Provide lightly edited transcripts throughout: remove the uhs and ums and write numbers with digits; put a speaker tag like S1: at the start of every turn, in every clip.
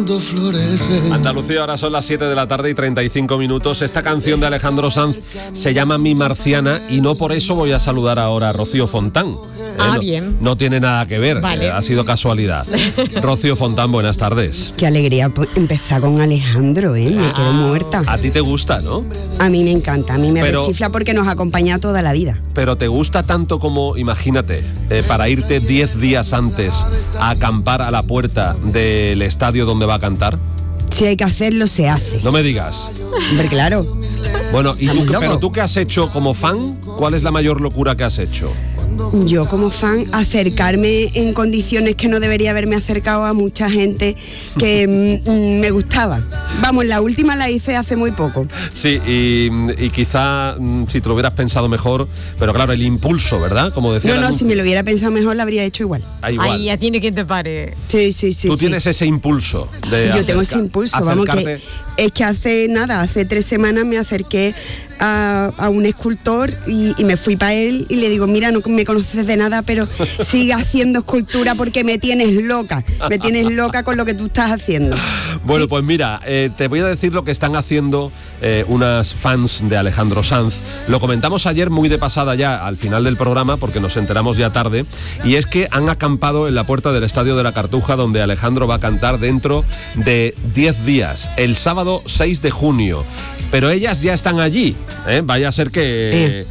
S1: mundo florece.
S2: Andalucía, ahora son las 7 de la tarde y 35 minutos. Esta canción de Alejandro Sanz se llama Mi Marciana y no por eso voy a saludar ahora a Rocío Fontán.
S3: Bien.
S2: No tiene nada que ver,
S3: vale.
S2: Ha sido casualidad. Rocío Fontán, buenas tardes.
S4: Qué alegría empezar con Alejandro, me quedo muerta.
S2: A ti te gusta, ¿no?
S4: A mí me encanta, a mí me rechifla porque nos acompaña toda la vida.
S2: Pero te gusta tanto como, imagínate, para irte 10 días antes a acampar a la puerta del estadio donde va a cantar.
S4: Si hay que hacerlo, se hace.
S2: No me digas.
S4: Hombre, claro.
S2: Bueno, ¿y tú, pero tú qué has hecho como fan? ¿Cuál es la mayor locura que has hecho?
S4: Yo como fan, acercarme en condiciones que no debería haberme acercado a mucha gente que me gustaba. Vamos, la última la hice hace muy poco.
S2: Sí, y quizá si te lo hubieras pensado mejor, pero claro, el impulso, ¿verdad? Como decía.
S4: No, si me lo hubiera pensado mejor, la habría hecho igual.
S3: Ahí ya tiene quien te pare.
S4: Sí.
S2: Tú tienes ese impulso.
S4: Yo tengo ese impulso, vamos, que es que hace 3 semanas me acerqué a un escultor y me fui para él y le digo, mira, no me conoces de nada, pero sigue haciendo escultura porque me tienes loca con lo que tú estás haciendo.
S2: Bueno, pues mira, te voy a decir lo que están haciendo unas fans de Alejandro Sanz. Lo comentamos ayer muy de pasada ya al final del programa porque nos enteramos ya tarde, y es que han acampado en la puerta del Estadio de la Cartuja donde Alejandro va a cantar dentro de 10 días, el sábado 6 de junio. Pero ellas ya están allí, vaya a ser que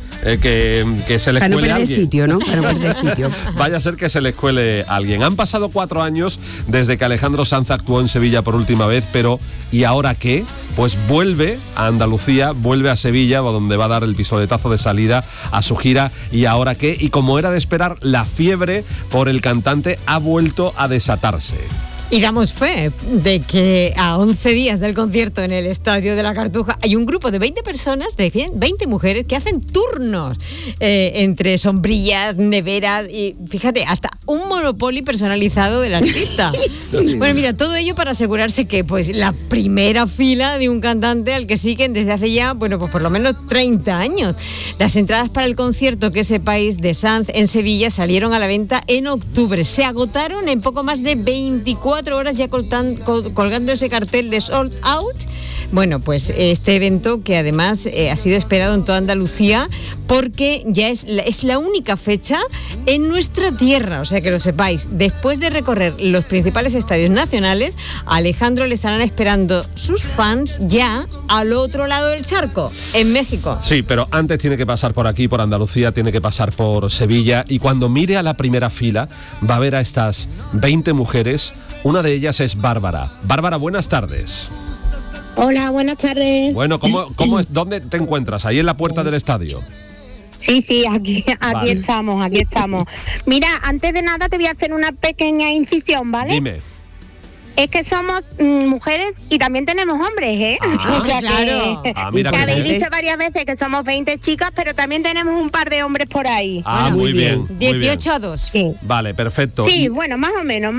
S2: se les cuele alguien.
S4: Para no perder sitio.
S2: Vaya a ser que se les cuele alguien. Han pasado 4 años desde que Alejandro Sanz actuó en Sevilla por última vez, pero ¿y ahora qué? Pues vuelve a Andalucía, vuelve a Sevilla, donde va a dar el pistoletazo de salida a su gira. ¿Y ahora qué? Y como era de esperar, la fiebre por el cantante ha vuelto a desatarse.
S3: Y damos fe de que a 11 días del concierto en el Estadio de la Cartuja hay un grupo de 20 personas, de 20 mujeres, que hacen turnos entre sombrillas, neveras y, fíjate, hasta un Monopoly personalizado del artista. Bueno, mira, todo ello para asegurarse que pues la primera fila de un cantante al que siguen desde hace ya, pues por lo menos 30 años. Las entradas para el concierto, que sepáis, de Sanz en Sevilla salieron a la venta en octubre. Se agotaron en poco más de 24 horas ya colgando ese cartel de sold out. Bueno, pues este evento que además ha sido esperado en toda Andalucía porque ya es la única fecha en nuestra tierra, o sea que lo sepáis. Después de recorrer los principales estadios nacionales, a Alejandro le estarán esperando sus fans ya al otro lado del charco, en México.
S2: Sí, pero antes tiene que pasar por aquí, por Andalucía, tiene que pasar por Sevilla, y cuando mire a la primera fila va a ver a estas 20 mujeres. Una de ellas es Bárbara. Bárbara, buenas tardes.
S5: Hola, buenas tardes.
S2: Bueno, ¿cómo es? ¿Dónde te encuentras? ¿Ahí en la puerta del estadio?
S5: Sí, aquí
S2: vale.
S5: estamos. Mira, antes de nada te voy a hacer una pequeña incisión, ¿vale?
S2: Dime.
S5: Es que somos mujeres y también tenemos hombres, ¿eh?
S3: Claro.
S2: Mira,
S5: que habéis dicho varias veces que somos 20 chicas, pero también tenemos un par de hombres por ahí.
S2: Muy bien.
S3: 18-2.
S5: Sí.
S2: Vale, perfecto.
S5: Sí, bueno, más o menos.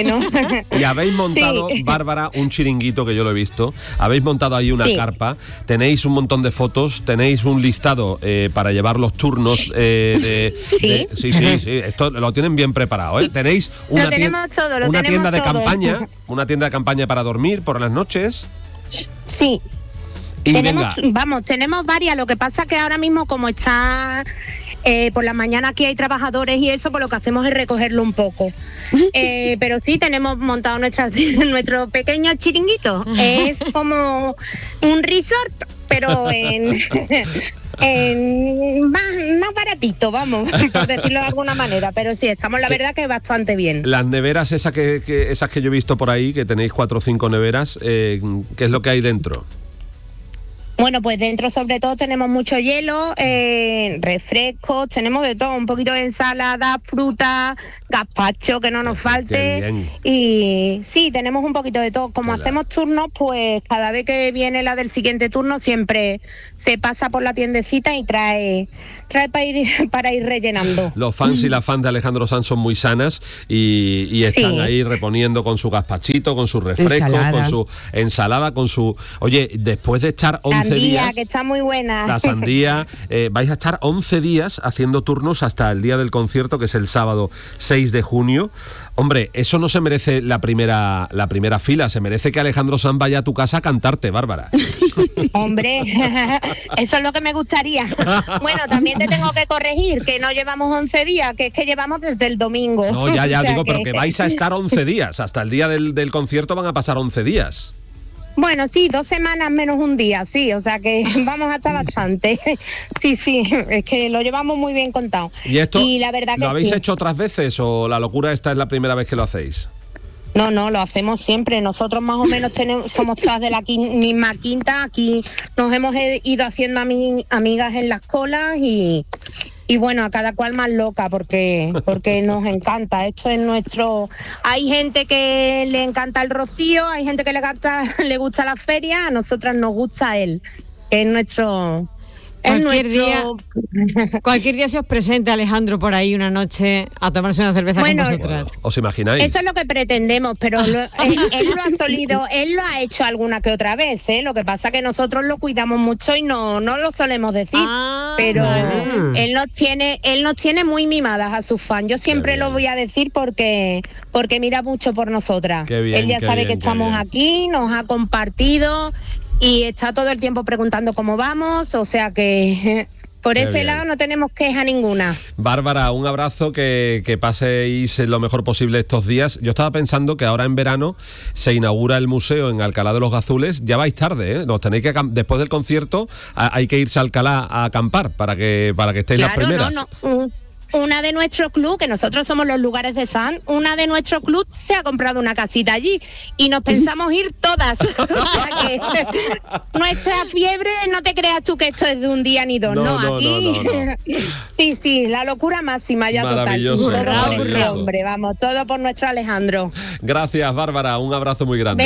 S2: Y habéis montado,
S5: Sí.
S2: Bárbara, un chiringuito que yo lo he visto. Habéis montado ahí una carpa. Tenéis un montón de fotos. Tenéis un listado para llevar los turnos.
S5: ¿Sí?
S2: Sí. Esto lo tienen bien preparado, ¿eh? Tenéis una tienda de campaña. Una tienda de campaña para dormir por las noches.
S5: Sí.
S2: Y
S5: tenemos varias. Lo que pasa que ahora mismo, como está por la mañana aquí hay trabajadores y eso, pues lo que hacemos es recogerlo un poco. Pero sí, tenemos montado nuestro pequeño chiringuito. Es como un resort, pero más baratito, vamos, por decirlo de alguna manera, pero sí, estamos la verdad que bastante bien.
S2: Las neveras esas que yo he visto por ahí, que tenéis 4 o 5 neveras, ¿qué es lo que hay dentro?
S5: Bueno, pues dentro sobre todo tenemos mucho hielo, refrescos, tenemos de todo, un poquito de ensalada, fruta, gazpacho, que no nos falte. Y sí, tenemos un poquito de todo. Como hacemos turnos, pues cada vez que viene la del siguiente turno siempre se pasa por la tiendecita y trae para ir rellenando.
S2: Los fans y las fans de Alejandro Sanz son muy sanas y están ahí reponiendo con su gazpachito, con su refresco, con su ensalada, con su... Oye, después de estar 11
S5: sandía, que está muy buena.
S2: La sandía. Vais a estar 11 días haciendo turnos hasta el día del concierto, que es el sábado 6 de junio. Hombre, eso no se merece la primera fila, se merece que Alejandro Sanz vaya a tu casa a cantarte, Bárbara.
S5: Hombre, eso es lo que me gustaría. Bueno, también te tengo que corregir, que no llevamos 11 días, que es que llevamos desde el domingo.
S2: No, ya, digo, pero que vais a estar 11 días, hasta el día del concierto van a pasar 11 días.
S5: Bueno, sí, 2 semanas menos un día, sí, o sea que vamos a estar bastante. Sí, es que lo llevamos muy bien contado.
S2: ¿Y esto
S5: la verdad que
S2: lo habéis
S5: sí.
S2: hecho otras veces o la locura esta es la primera vez que lo hacéis?
S5: No, lo hacemos siempre. Nosotros más o menos somos todas de la misma quinta. Aquí nos hemos ido haciendo amigas en las colas y bueno, a cada cual más loca porque nos encanta. Esto es nuestro... Hay gente que le encanta el rocío, hay gente que le gusta la feria, a nosotras nos gusta él, que es nuestro...
S3: Cualquier día se os presente Alejandro por ahí una noche a tomarse una cerveza con vosotras.
S2: ¿Os imagináis?
S5: Eso es lo que pretendemos, pero él lo ha hecho alguna que otra vez, ¿eh? Lo que pasa que nosotros lo cuidamos mucho y no lo solemos decir, pero él nos tiene muy mimadas a sus fans. Yo siempre lo voy a decir porque mira mucho por nosotras. Él ya sabe que estamos aquí, nos ha compartido y está todo el tiempo preguntando cómo vamos, o sea que por ese lado no tenemos queja ninguna.
S2: Bárbara, un abrazo, que paséis lo mejor posible estos días. Yo estaba pensando que ahora en verano se inaugura el museo en Alcalá de los Gazules. Ya vais tarde, ¿eh? Nos tenéis que después del concierto hay que irse a Alcalá a acampar para que estéis las primeras.
S5: Una de nuestro club, que nosotros somos los Lugares de Sanz, una de nuestro club se ha comprado una casita allí y nos pensamos ir todas. O sea que nuestra fiebre, no te creas tú que esto es de un día ni dos, no aquí. Sí, la locura máxima ya
S2: maravilloso,
S5: total.
S2: maravilloso.
S5: Hombre, vamos, todo por nuestro Alejandro.
S2: Gracias, Bárbara, un abrazo muy grande.